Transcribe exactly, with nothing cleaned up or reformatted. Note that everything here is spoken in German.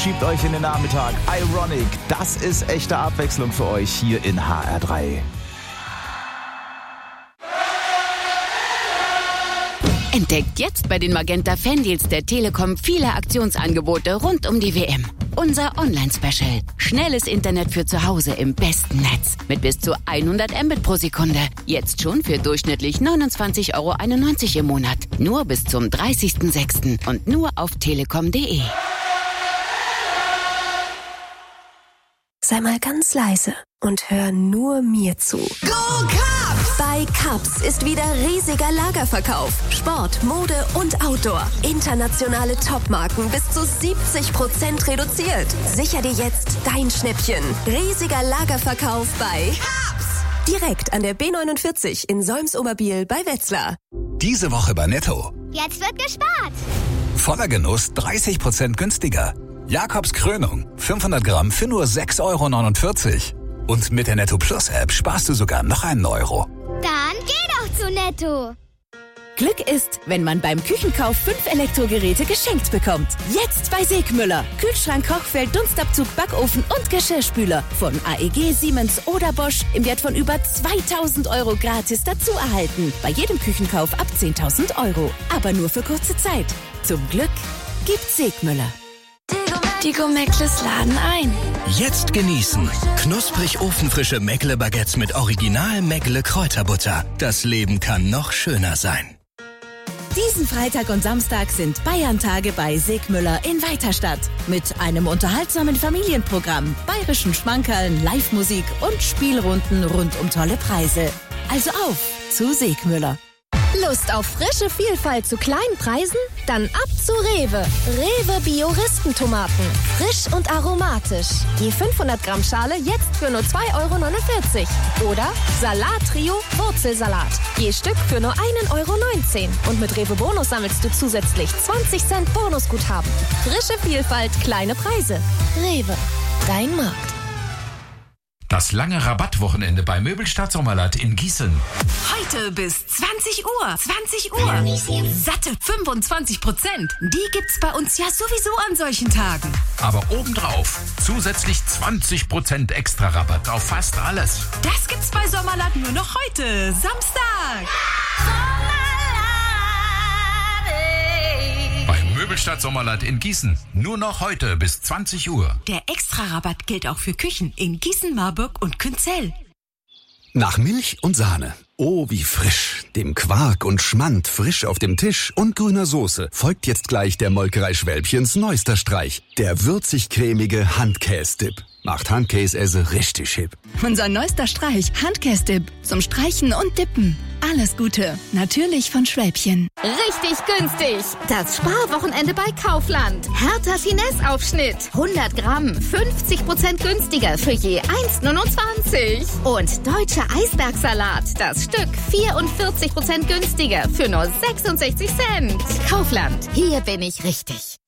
schiebt euch in den Nachmittag. Ironic, das ist echte Abwechslung für euch hier in H R drei. Entdeckt jetzt bei den Magenta Fandeals der Telekom viele Aktionsangebote rund um die W M. Unser Online-Special. Schnelles Internet für zu Hause im besten Netz. Mit bis zu hundert Mbit pro Sekunde. Jetzt schon für durchschnittlich neunundzwanzig Euro einundneunzig im Monat. Nur bis zum dreißigsten sechsten und nur auf telekom punkt de. Sei mal ganz leise und hör nur mir zu. Go Cubs! Bei Cubs ist wieder riesiger Lagerverkauf. Sport, Mode und Outdoor. Internationale Topmarken bis zu siebzig Prozent reduziert. Sicher dir jetzt dein Schnäppchen. Riesiger Lagerverkauf bei Cubs! Direkt an der B neunundvierzig in Solms-Oberbiel bei Wetzlar. Diese Woche bei Netto. Jetzt wird gespart. Voller Genuss dreißig Prozent günstiger. Jakobs Krönung, fünfhundert Gramm für nur sechs Euro neunundvierzig. Und mit der Netto Plus App sparst du sogar noch einen Euro. Dann geh doch zu Netto. Glück ist, wenn man beim Küchenkauf fünf Elektrogeräte geschenkt bekommt. Jetzt bei Segmüller. Kühlschrank, Kochfeld, Dunstabzug, Backofen und Geschirrspüler. Von A E G, Siemens oder Bosch im Wert von über zweitausend Euro gratis dazu erhalten. Bei jedem Küchenkauf ab zehntausend Euro. Aber nur für kurze Zeit. Zum Glück gibt Segmüller. Die Go-Meckles laden ein. Jetzt genießen. Knusprig ofenfrische Meckle-Baguettes mit Original Meckle-Kräuterbutter. Das Leben kann noch schöner sein. Diesen Freitag und Samstag sind Bayern-Tage bei Segmüller in Weiterstadt. Mit einem unterhaltsamen Familienprogramm, bayerischen Schmankerln, Live-Musik und Spielrunden rund um tolle Preise. Also auf zu Segmüller. Lust auf frische Vielfalt zu kleinen Preisen? Dann ab zu Rewe. Rewe Bioristentomaten. Frisch und aromatisch. Je fünfhundert Gramm Schale jetzt für nur zwei Euro neunundvierzig. Oder Salat-Trio Wurzelsalat. Je Stück für nur ein Euro neunzehn. Und mit Rewe Bonus sammelst du zusätzlich zwanzig Cent Bonusguthaben. Frische Vielfalt, kleine Preise. Rewe. Dein Markt. Das lange Rabattwochenende bei Möbelstadt Sommerland in Gießen. Heute bis zwanzig Uhr. zwanzig Uhr. Satte fünfundzwanzig Prozent. Die gibt's bei uns ja sowieso an solchen Tagen. Aber obendrauf zusätzlich zwanzig Prozent extra Rabatt auf fast alles. Das gibt's bei Sommerland nur noch heute, Samstag. Bei Möbelstadt Sommerland in Gießen. Nur noch heute bis zwanzig Uhr. Der Extra-Rabatt gilt auch für Küchen in Gießen, Marburg und Künzell. Nach Milch und Sahne. Oh, wie frisch. Dem Quark und Schmand frisch auf dem Tisch und grüner Soße folgt jetzt gleich der Molkerei Schwälbchens neuester Streich. Der würzig-cremige Handkäse-Dip. Macht Handkäse richtig hip. Unser neuester Streich, Handkäse-Dip. Zum Streichen und Dippen. Alles Gute. Natürlich von Schwäbchen. Richtig günstig. Das Sparwochenende bei Kaufland. Hertha Finesse-Aufschnitt. hundert Gramm. fünfzig Prozent günstiger für je eins neunundzwanzig. Und deutscher Eisbergsalat. Das Stück vierundvierzig Prozent günstiger für nur sechsundsechzig Cent. Kaufland. Hier bin ich richtig.